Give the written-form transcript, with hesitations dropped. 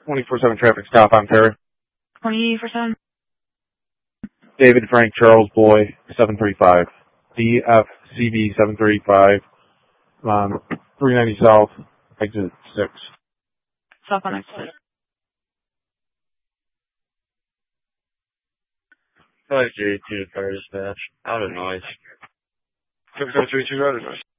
24/7 traffic stop on Terry. 24/7. David Frank Charles Boy 735. DFCB 735. 390 South, exit 6. South on exit. 5J2 fire dispatch. Out of noise. 6032 out of noise.